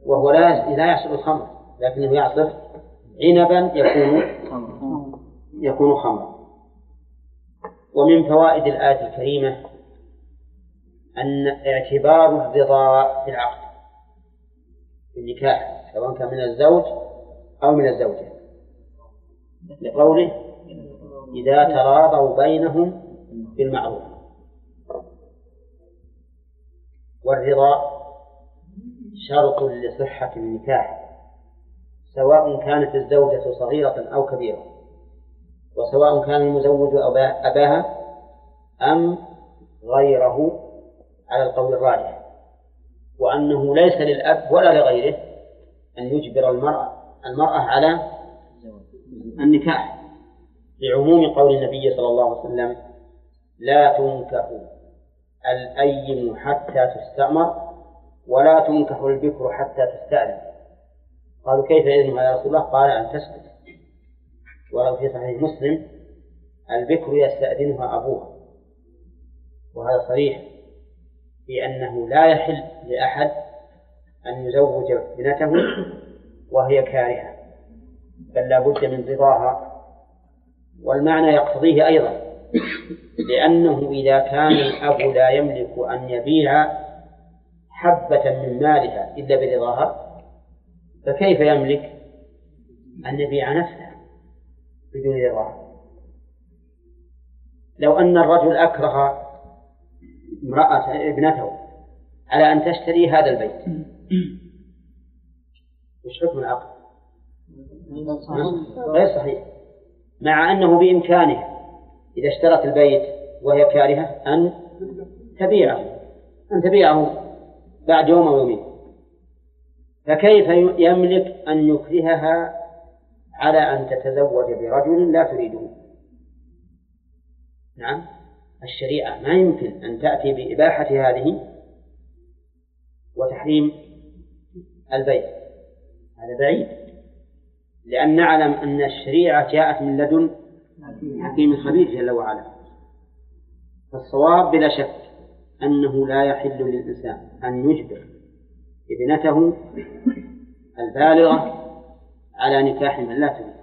وهو لا يعصر الخمر، لكنه يعصر عنبا يكون خمرا. ومن فوائد الآية الكريمة أن اعتبار الرضا في العقد في النكاح سواء كان من الزوج أو من الزوجة، لقوله إذا تراضوا بينهم بالمعروف. والرضا شرط لصحة النكاح سواء كانت الزوجة صغيرة أو كبيرة، وسواء كان المزوج أباها أم غيره على القول الراجح، وأنه ليس للأب ولا لغيره أن يجبر المرأة على النكاح، لعموم قول النبي صلى الله عليه وسلم لا تنكح الأيم حتى تستأمر ولا تنكح البكر حتى تستأذن. قالوا كيف إذنها يا رسول الله؟ قال أن تسكت. ولو في صحيح مسلم البكر يستأذنها أبوها، وهذا صريح في أنه لا يحل لأحد أن يزوج ابنته وهي كارهة، بل لا بد من رضاها. والمعنى يقتضيه أيضا، لأنه إذا كان الأب لا يملك أن يبيع حبة من مالها إلا برضاها، فكيف يملك أن يبيع نفسه بدون رضاها؟ لو أن الرجل أكره ابنته على أن تشتري هذا البيت، وش حكم العقد؟ غير صحيح، مع أنه بإمكانه إذا اشترت البيت وهي كارهة أن تبيعه بعد يوم أو يومين، فكيف يملك أن يكرهها على أن تتزوج برجل لا تريده؟ نعم، الشريعة ما يمكن أن تأتي بإباحة هذه وتحريم البيت، هذا بعيد، لأن نعلم أن الشريعة جاءت من لدن حكيم خبير جل وعلا. فالصواب بلا شك أنه لا يحل للإنسان أن يجبر ابنته البالغة على نكاح من لا تريد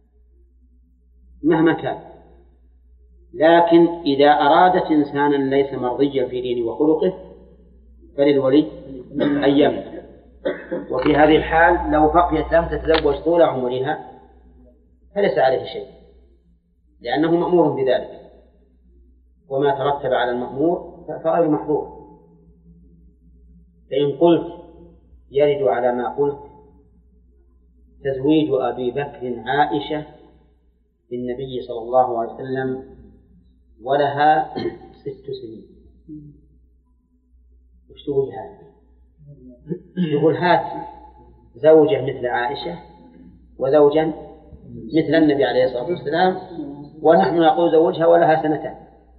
مهما كان. لكن إذا أرادت إنسانا ليس مرضيا في دينه وخلقه فللولي أن يمنع. وفي هذه الحال لو بقيت لم تتزوج طول عمرها فليس عليه شيء، لأنه مأمور بذلك، وما ترتب على المأمور فغير محظور. فإن قلت يرد على ما قلت تزويج أبي بكر عائشة بالنبي صلى الله عليه وسلم ولها 6 سنين. وش تقول هذا؟ يقول هات زوجة مثل عائشة وزوجا مثل النبي عليه الصلاة والسلام ونحن نقول زوجها ولها 2 سنين.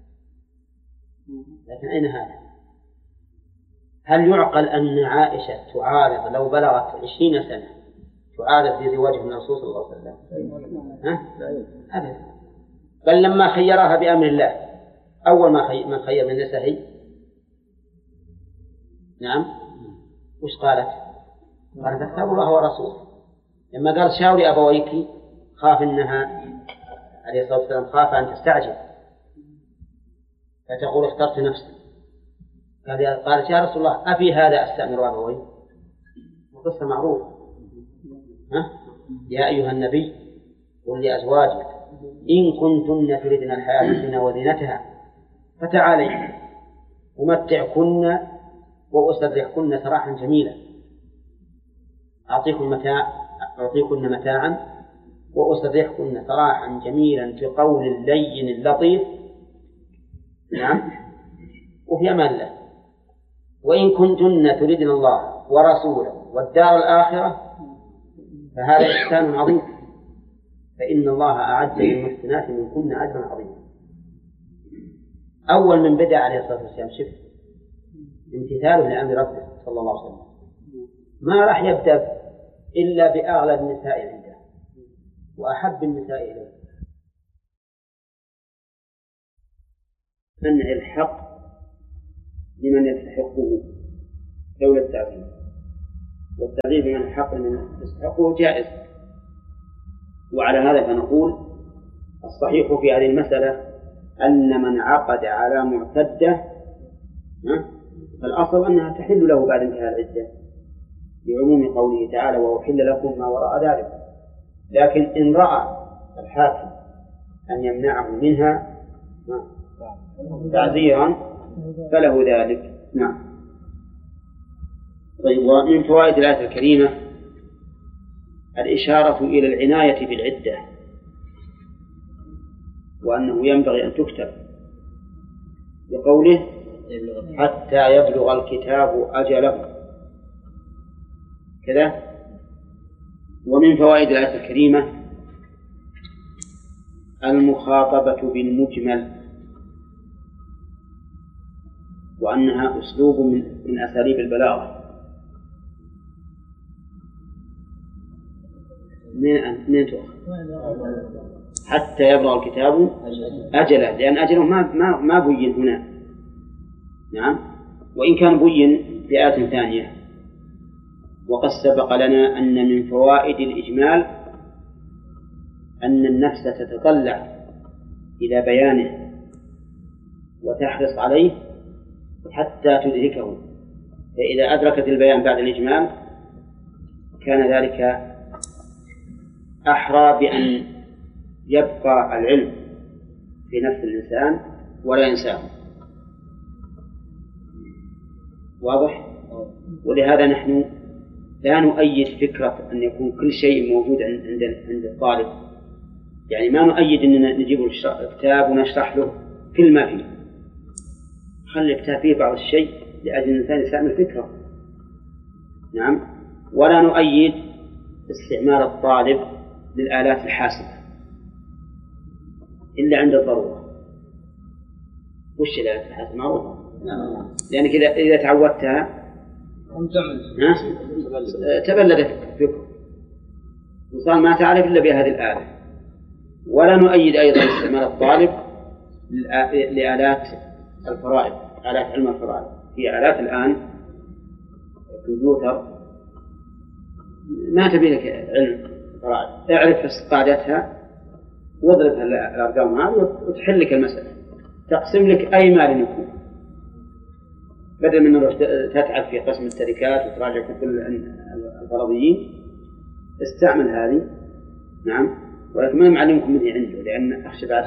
لكن أين هذا؟ هل يعقل أن عائشة تعارض لو بلغت 20 سنة تعارض بزواجه من الرسول صلى الله عليه وسلم؟ أبدا. بل لما خيرها بأمر الله أول ما خير من نسائه نعم وش قالت؟ قالت اختار الله ورسوله. لما قال شاوري أبويك خاف أنها عليه الصلاة والسلام خاف أن تستعجل فتقول اخترت نفسي، قالت يا رسول الله أفي هذا أستأمر أبوي؟ وقصة معروفة. يا أيها النبي قل لأزواجك إن كنتن تردن الحياة الدنيا وزينتها فتعالين أمتعكن وأسرحكن سراحا جميلا، أعطيكن متاعا وأسرحكن سراحا جميلا في قول لين اللطيف نعم وفي أمان الله. وإن كنتن تردن الله ورسوله والدار الآخرة فهذا إحسان عظيم، فإن الله أعد للمحسنات منكن أجرا عظيما. أول من بدأ عليه الصلاة والسلام شف امتثاله لأمر ربه صلى الله عليه وسلم، ما راح يبدأ إلا بأغلى النساء عنده وأحب النساء إليه. منع الحق لمن يستحقه دولة التعظيم. والتعذيب بمن الحق من يستحقه جائز. وعلى هذا فنقول الصحيح في هذه المسألة أن من عقد على معتدة فالأصل أنها تحل له بعد انتهاء العدة لعموم قوله تعالى وأحل لكم ما وراء ذلك. لكن إن رأى الحاكم أن يمنعه منها تعزيرا فله ذلك. نعم. طيب. ومن فوائد الآية الكريمة الإشارة إلى العناية بالعدة وأنه ينبغي أن تكتب بقوله حتى يبلغ الكتاب أجله كذا. ومن فوائد الآية الكريمة المخاطبة بالمجمل وأنها أسلوب من أساليب البلاغة. من حتى يبلغ الكتاب أجله، لأن أجله ما بين هنا. نعم. وإن كان بين في آية ثانية. وقد سبق لنا أن من فوائد الإجمال أن النفس تتطلع إلى بيانه وتحرص عليه حتى تدركه، فإذا أدركت البيان بعد الإجمال كان ذلك أحرى بأن يبقى العلم في نفس الإنسان ولا ينساه. واضح؟ ولهذا نحن لا نؤيد فكرة أن يكون كل شيء موجود عند الطالب، يعني ما نؤيد أننا نجيب الكتاب ونشرح له كل ما فيه، خلي الكتاب فيه بعض الشيء لأجل الإنسان يستعمل فكرة. نعم. ولا نؤيد استعمال الطالب للآلات الحاسبة إلا عند الضرورة. وش الآلات الحاسبة؟ معروفة، لأنك إذا تعودتها تبلدت فكرة وصار ما تعرف إلا بهذه الآلة. ولا نؤيد أيضا استعمال الطالب لآلات الفرائض، آلات علم الفرائض. في آلات الآن الكمبيوتر ما تبي لك علم فرائض، اعرف قاعدتها واضرب الأرقام هذه وتحل لك المسألة، تقسم لك أي مال يكون، بدل من تتعب في قسم التركات وتراجع كتب الفرضيين استعمل هذه. نعم. ولكن ما نعلمكم منه عنده لأن أخشى بعد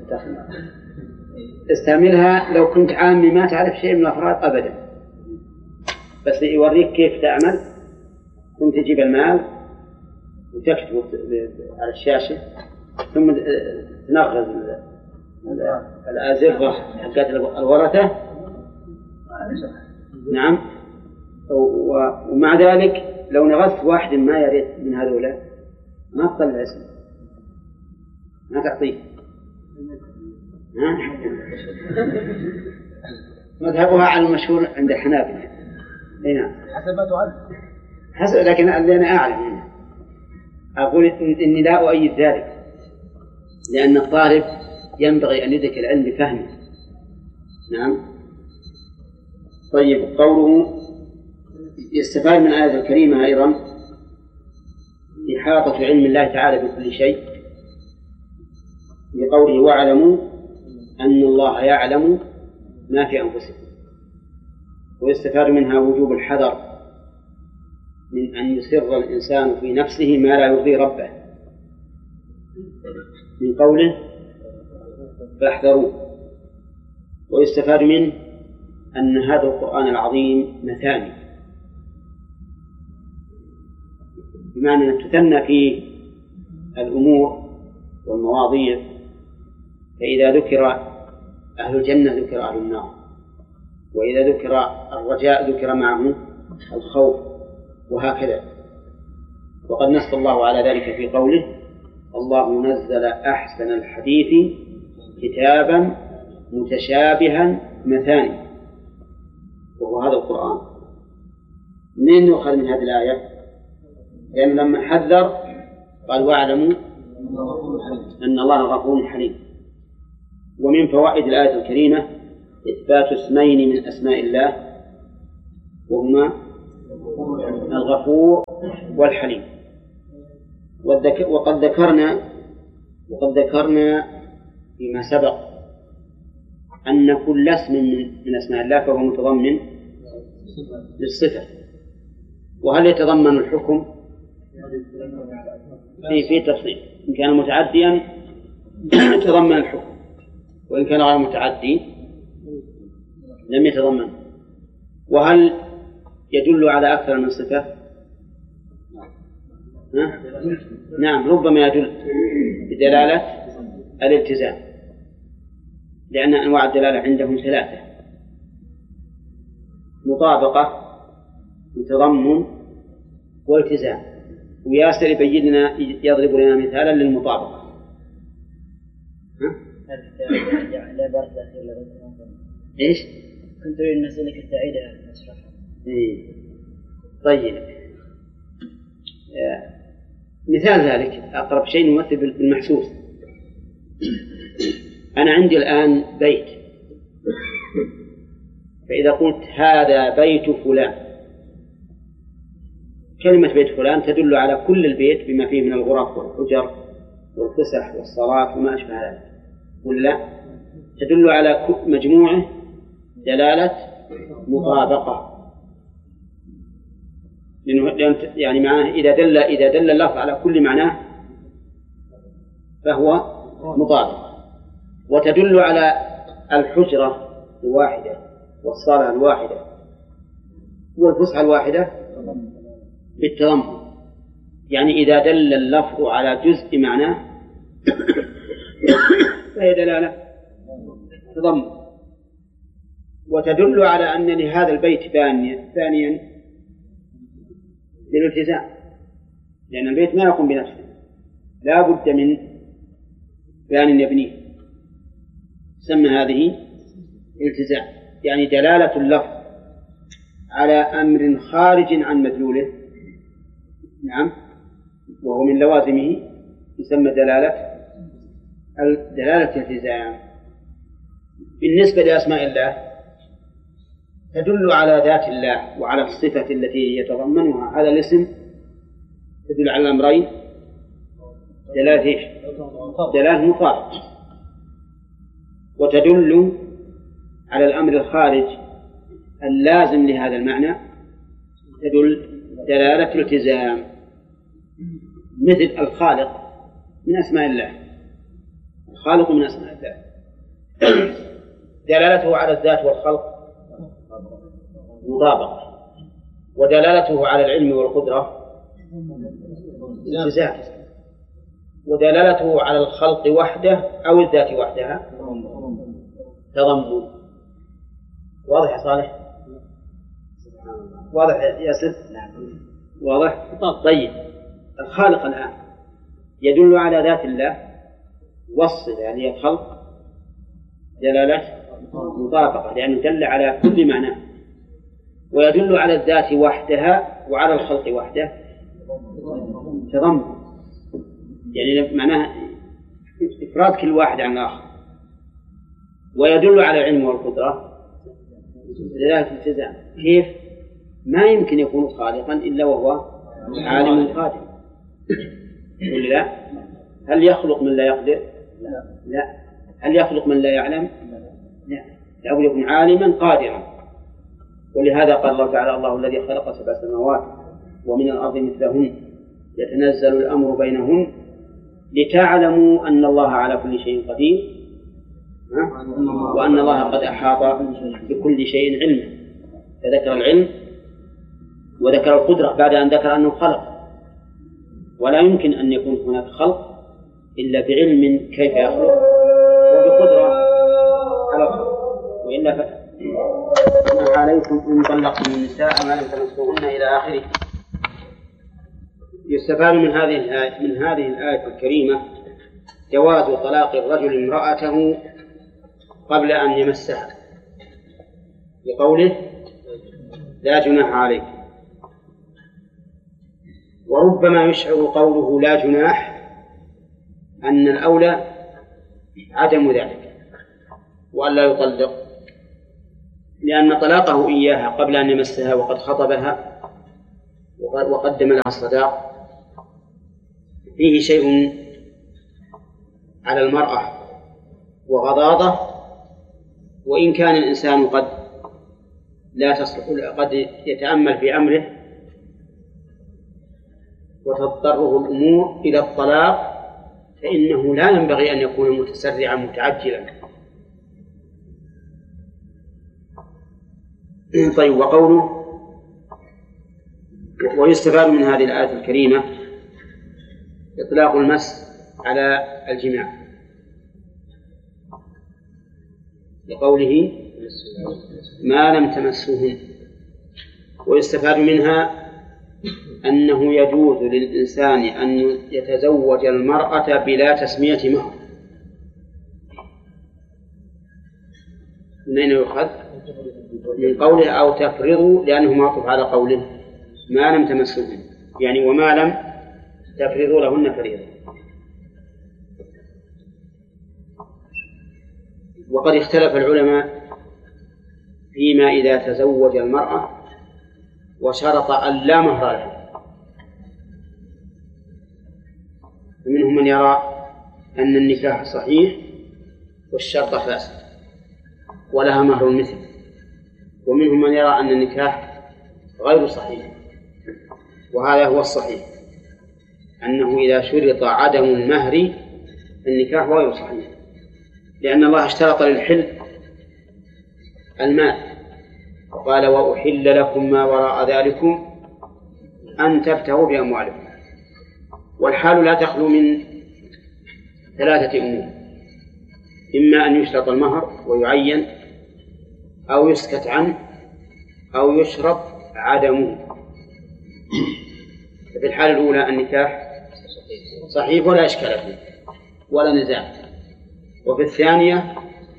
استعملها لو كنت عامي ما تعرف شيء من الأفراد أبدا، بس يوريك كيف تعمل. كنت تجيب المال وتكتبه على الشاشة ثم تنغز الأزرة حقات الورثة. نعم. ومع ذلك لو نغزت واحد ما يريد من هذولا ما تطلع اسمه، ما تعطيه. مذهبها على المشهور عند الحنابلة. نعم. حسب ما تعد. حسب، لكن أنا أعلم أقول إني لا أؤيد ذلك، لأن الطالب ينبغي أن يدرك العلم بفهمه. نعم. طيب. قوله يستفاد من الآية الكريمة أيضا إحاطة علم الله تعالى بكل شيء، بقوله واعلموا أن الله يعلم ما في أنفسكم. ويستفاد منها وجوب الحذر من أن يسر الإنسان في نفسه ما لا يرضي ربه، من قوله فاحذروا. ويستفاد منه أن هذا القرآن العظيم مثاني، بمعنى أن تثنى فيه الأمور والمواضيع، فإذا ذكر أهل الجنة ذكر أهل النار، وإذا ذكر الرجاء ذكر معه الخوف، وهكذا. وقد نص الله على ذلك في قوله الله نزل أحسن الحديث كتابا متشابها مثاني، وهو هذا القرآن. منين يؤخذ من هذه الآية؟ لأن لما حذر قال واعلموا أن الله غفور حليم. ومن فوائد الآية الكريمة إثبات اسمين من أسماء الله وهما الغفور والحليم. وقد ذكرنا فيما سبق أن كل اسم من أسماء الله فهو متضمن للصفة. وهل يتضمن الحكم؟ في تفصيل. إن كان متعديا تضمن الحكم، وإن كان غير متعدي لم يتضمن. وهل يدل على أكثر من صفة؟ نعم، ربما يدل بدلالة الالتزام، لأن أنواع الدلالة عندهم ثلاثة: مطابقة، وتضمن، والتزام. وياسر يضرب لنا مثالا للمطابقة. إيش؟ كنت أريد أن أسألك التعيدة أشرحها. طيب، مثال ذلك أقرب شيء نمثل بالمحسوس. أنا عندي الآن بيت، فإذا قلت هذا بيت فلان، كلمة بيت فلان تدل على كل البيت بما فيه من الغرف والحجر والفسح والصالات وما أشبه ذلك، ولا تدل على مجموعة دلالة مطابقة. يعني معناه إذا دل اللفظ على كل معناه فهو مطابق. وتدل على الحجرة الواحدة والصالة الواحدة والفسحة الواحدة بالتضمن. يعني إذا دل اللفظ على جزء معناه فهي دلالة تضمن. وتدل على أن لهذا البيت ثانيا للالتزام، لأن البيت ما يقوم بنفسه، لا بد من بيان يبنيه، سمى هذه التزام. يعني دلالة اللفظ على أمر خارج عن مدلوله، نعم، وهو من لوازمه، يسمى دلالة الالتزام. بالنسبة لأسماء الله تدل على ذات الله وعلى الصفة التي يتضمنها هذا الاسم، تدل على الأمرين: دلالة مطابقة، وتدل على الأمر الخارج اللازم لهذا المعنى، تدل دلالة الالتزام. مثل الخالق من أسماء الله، الخالق من أسماء الله دلالته على الذات والخلق مطابقة، ودلالته على العلم والقدرة التزام، ودلالته على الخلق وحده أو الذات وحدها تضمن. واضح يا صالح؟ واضح يا ياسر؟ واضح؟ طيب، الخالق الآن يدل على ذات الله، والصفة يعني الخلق دلالة مطابقة، لأنه دل على كل معنى. ويدل على الذات وحدها وعلى الخلق وحده تضمن، يعني معناه إفراد كل واحد عن الآخر. ويدل على العلم والقدرة دلالة الالتزام. كيف؟ ما يمكن يكون خالقا إلا وهو عالم قادر، ولا لا؟ هل يخلق من لا يقدر؟ لا. هل يخلق من لا يعلم؟ لا. لابد يكون عالما قادرا. ولهذا قال الله تعالى: الله الذي خلق 7 سماوات ومن الأرض مثلهن يتنزل الأمر بينهن لتعلموا أن الله على كل شيء قدير وأن الله قد أحاط بكل شيء علما. فذكر العلم وذكر القدرة بعد أن ذكر أنه خلق. ولا يمكن أن يكون هناك خلق إلا بعلم كيف يخلق وبقدرة على الخلق، وإلا ما عليكم إن طلقتم النساء ما لم تمسوهن إلى آخره. يستفاد من هذه الآية الكريمة جواز طلاق الرجل امرأته قبل أن يمسها، بقوله: لا جناح عليك. وربما يشعر قوله لا جناح أن الأولى عدم ذلك وألا يطلق، لأن طلاقه إياها قبل أن يمسها وقد خطبها وقدم لها الصداق فيه شيء على المرأة وغضاضة، وإن كان الإنسان قد لا تصلح، قد يتأمل في أمره وتضطره الأمور إلى الطلاق، فإنه لا ينبغي أن يكون متسرعا متعجلا. طيب، وقوله ويستفاد من هذه الآية الكريمة إطلاق المس على الجماع لقوله ما لم تمسوهن. ويستفاد منها أنه يجوز للإنسان أن يتزوج المرأة بلا تسمية مهر. من أين يؤخذ؟ من قوله أو تفرضوا، لأنه معطوف على قوله ما لم تمسوهن، يعني وما لم تفرضوا لهن فريضة. وقد اختلف العلماء فيما إذا تزوج المرأة وشرط أن لا مهر لها، فمنهم من يرى أن النكاح صحيح والشرط فاسد ولها مهر مثل، ومنهم من يرى أن النكاح غير صحيح، وهذا هو الصحيح، أنه إذا شرط عدم المهر النكاح غير صحيح، لأن الله اشترط للحل المال، وقال وأحل لكم ما وراء ذلكم أن تبتغوا بأموالكم. والحال لا تخلو من ثلاثة أمور: إما أن يشرط المهر ويعين، أو يسكت عنه، أو يشرط عدمه. في الحالة الأولى النكاح صحيح ولا إشكال فيه ولا نزاع، وفي الثانية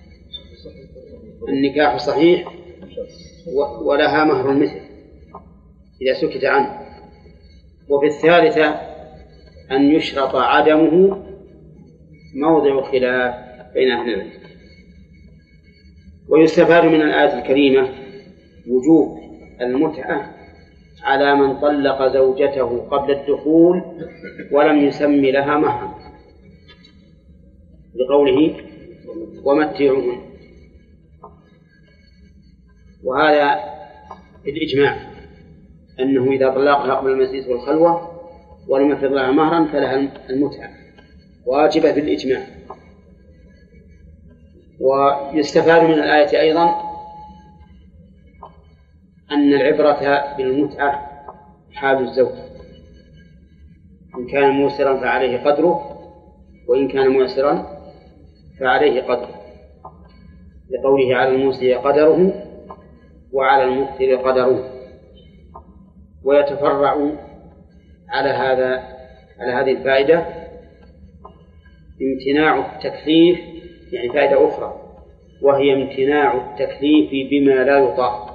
النكاح صحيح ولها مهر مثل إذا سكت عنه، وفي الثالثة أن يشرط عدمه موضع خلاف بين أهل العلم. ويستفاد من الآية الكريمة وجوب المتعة على من طلق زوجته قبل الدخول ولم يسمي لها مهرا، بقوله ومتعوهن. وهذا الإجماع أنه إذا طلقها قبل المسيس والخلوة ولم يفرض لها مهرا فلها المتعة واجبة بالإجماع. ويستفاد من الآية أيضا أن العبرة بالمتعة حال الزوج، إن كان موسرا فعليه قدره، وإن كان معسرا فعليه قدره، لقوله على الموسر قدره وعلى المقتر قدره. ويتفرع على هذه الفائدة امتناع التكليف، يعني فائدة أخرى، وهي امتناع التكليف بما لا يطاق.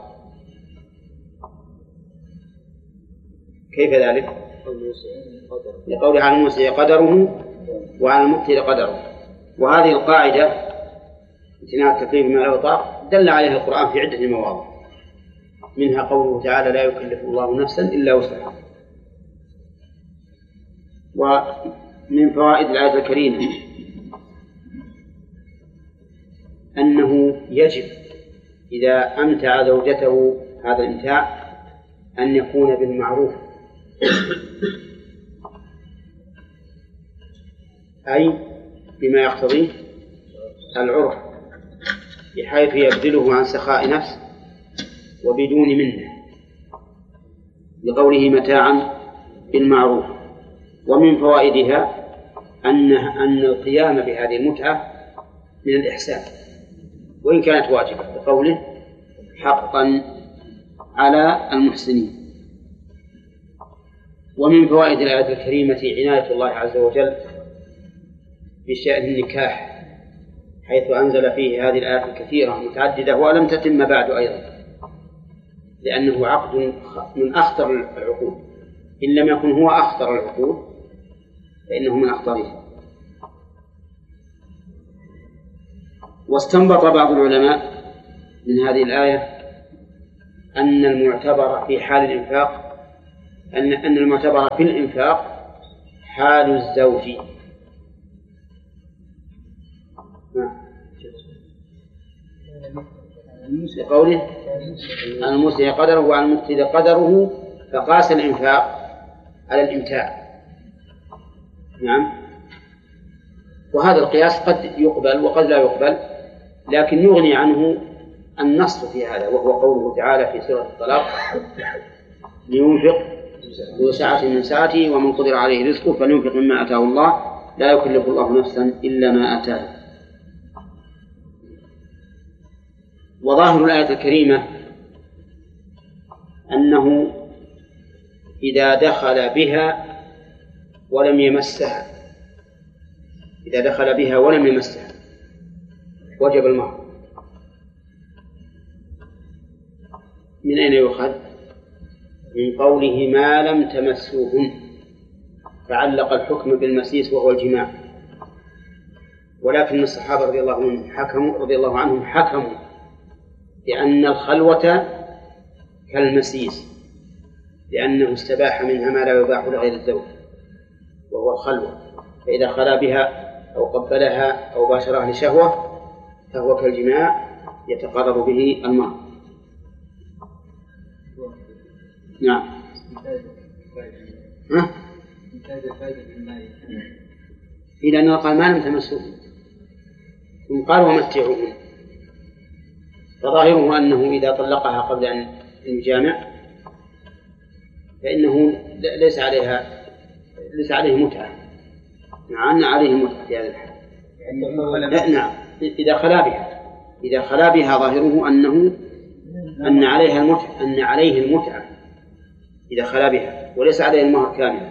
كيف ذلك؟ لقول على الموسع قدره وعلى المقتر قدره. وهذه القاعدة امتناع التكليف بما لا يطاق دل عليها القرآن في عدة مواضع، منها قوله تعالى لا يكلف الله نفسا إلا وسعها. ومن فوائد الآية الكريمة أنه يجب إذا أمتع زوجته هذا الإمتاع أن يكون بالمعروف، أي بما يقتضيه العرف، بحيث يبذله عن سخاء نفس وبدون منه، لقوله متاعا بالمعروف. ومن فوائدها أن القيام بهذه المتعة من الإحسان وإن كانت واجبة، بقوله حقا على المحسنين. ومن فوائد الآية الكريمة عناية الله عز وجل بشأن النكاح، حيث أنزل فيه هذه الآيات الكثيرة متعددة ولم تتم بعد أيضا، لأنه عقد من أخطر العقود، إن لم يكن هو أخطر العقود فإنه من أخطرها. واستنبط بعض العلماء من هذه الآية أن المعتبر في حال الإنفاق أن المعتبر في الإنفاق حال الزوج. لقوله المسيء قدره وعلى المقتدر قدره، فقاس الإنفاق على الإمتاع. نعم. وهذا القياس قد يقبل وقد لا يقبل، لكن يغني عنه النص في هذا، وهو قوله تعالى في سورة الطلاق: لينفق ذو سعة من سعته ومن قدر عليه رزقه فلينفق مما آتاه الله لا يكلف الله نفسا إلا ما آتاه. وظاهر الآية الكريمة أنه إذا دخل بها ولم يمسها، وجب المهر. من أين يؤخذ؟ من قوله ما لم تمسوهن، فعلق الحكم بالمسيس وهو الجماع. ولكن الصحابة رضي الله عنهم حكموا بأن الخلوة كالمسيس، لأنه استباح منها ما لا يباح لغير الزوج وهو الخلوة، فإذا خلا بها أو قبلها أو باشرها لشهوة فهو كالجماع يتقرب به المرء. نعم. إلى أنه قال ما لم تمسوهن، ثم قال ومتعوهن، فظاهره أنه إذا طلقها قبل أن يجامع فإنه ليس عليه متعة، مع أن عليه متعة في هذا الحال. نعم. إذا خلا بها ظاهره أن عليه المتعة إذا خلا بها، وليس عليه المهر كاملا،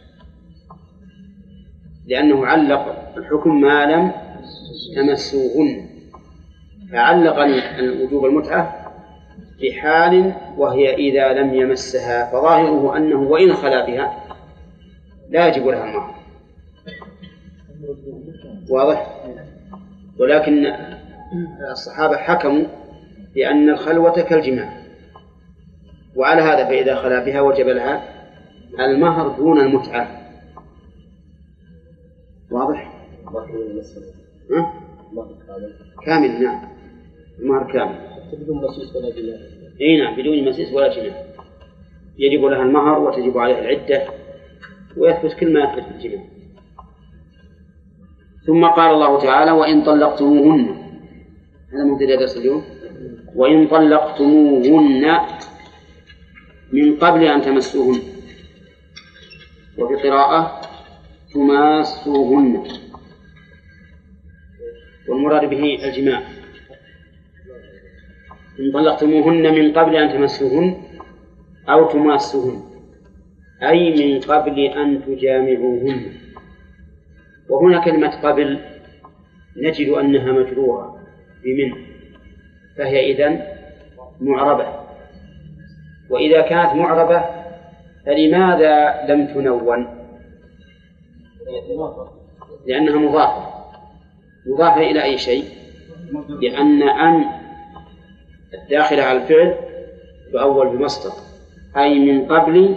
لأنه علق الحكم ما لم تمسوهن، فعلق الوجوب المتعة في حال وهي إذا لم يمسها، فظاهره أنه وإن خلا بها لا يجب لها المهر. واضح؟ ولكن الصحابة حكموا بأن الخلوة كالجماع، وعلى هذا فإذا خلا بها وجب لها المهر دون المتعة. واضح؟ كامل. نعم، المهر كامل بدون مسيس ولا جماع. نعم، بدون مسيس ولا جماع، يجب لها المهر وتجب عليها العدة، ويثبت كل ما يثبت بالجماع. ثم قال الله تعالى: وإن طلقتموهن، هذا مبتدأ درس اليوم، وإن طلقتموهن من قبل أن تمسوهن، وفي قراءة تماسوهن، والمراد به الجماع. إن طلقتموهن من قبل أن تمسوهن أو تماسوهن، أي من قبل أن تجامعوهن. وهنا كلمة قبل نجد أنها مجرورة بمن، فهي إذن معربة. وإذا كانت معربة فلماذا لم تنون؟ لأنها مضافة إلى أي شيء؟ لأن أن الداخلة على الفعل تؤول بمصدر، أي من قبل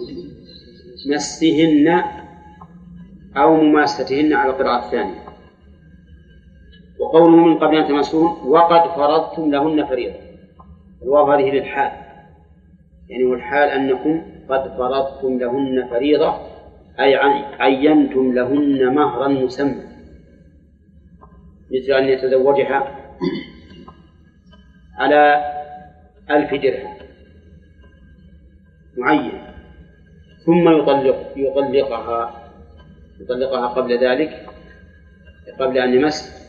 مسهن أو مماستهن على القراءة الثانية. وقوله من قبل أن تمسوهن وقد فرضتم لهن فريضة، الواو هذه للحال، يعني والحال أنكم قد فرضتم لهن فريضة، أي عينتم لهن مهرا مسمى، مثل أن يتزوجها على 1000 درهم معين، ثم يطلقها قبل ذلك، قبل أن يمس.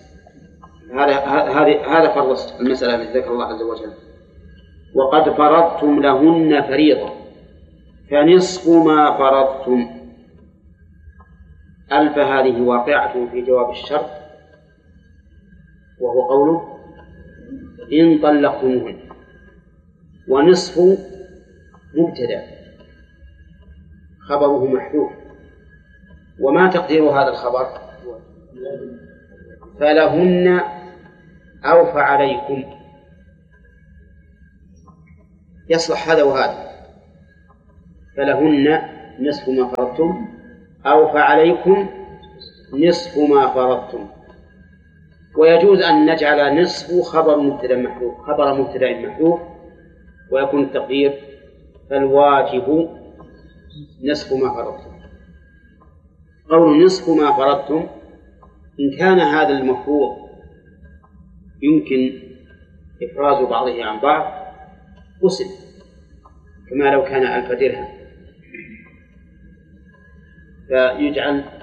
هذا فرض المسألة التي ذكر الله عز وجل. وقد فرضتم لهن فريضة فنصف ما فرضتم. ألف هذه واقعة في جواب الشرط، وهو قوله إن طلقتموهن، ونصف مبتدأ خبره محذوف. وما تقدير هذا الخبر؟ فلهن أو فعليكم، يصلح هذا وهذا. فلهن نصف ما فرضتم أو فعليكم نصف ما فرضتم. ويجوز أن نجعل نصف خبر مبتدأ محذوف ويكون التقدير فالواجب نصف ما فرضتم. قول نصف ما فرضتم إن كان هذا المفروض يمكن إفراز بعضه عن بعض قسم كما لو كان 1000 درهم فيجعل